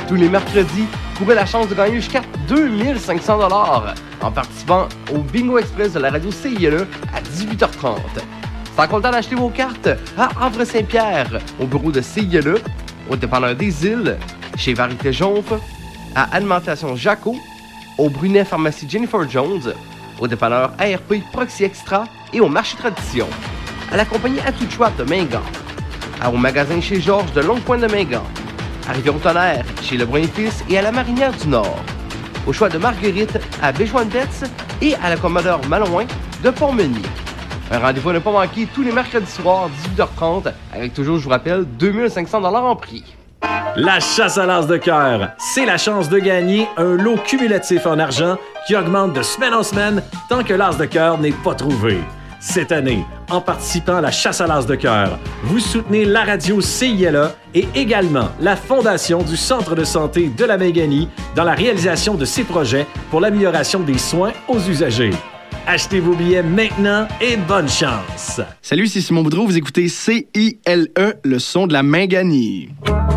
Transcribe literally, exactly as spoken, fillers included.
Tous les mercredis, courez la chance de gagner jusqu'à deux mille cinq cents dollars en participant au Bingo Express de la radio C I L E à dix-huit heures trente. C'est encore le temps d'acheter vos cartes à Havre-Saint-Pierre, au bureau de C I L E, au dépanneur des Îles, chez Varité Jonf, à Alimentation Jaco, au Brunet Pharmacie Jennifer Jones, au dépanneur A R P Proxy Extra et au Marché Tradition, à la compagnie Atouchouat de Mingan, au magasin chez Georges de Longue-Pointe de Mingan, à Rivière-au-Tonnerre, chez Lebrun et Fils et à la Marinière du Nord, au choix de Marguerite à Béjoine-Betz et à la Commodore Malouin de Pont-Meunier. Un rendez-vous à ne pas manquer tous les mercredis soirs, dix-huit heures trente, avec toujours, je vous rappelle, deux mille cinq cents dollars en prix. La chasse à l'as de cœur, c'est la chance de gagner un lot cumulatif en argent qui augmente de semaine en semaine tant que l'as de cœur n'est pas trouvé. Cette année, en participant à la chasse à l'as de cœur, vous soutenez la radio C I L E et également la Fondation du Centre de santé de la Méganie dans la réalisation de ces projets pour l'amélioration des soins aux usagers. Achetez vos billets maintenant et bonne chance! Salut, c'est Simon Boudreau, vous écoutez C I L E, le son de la Méganie.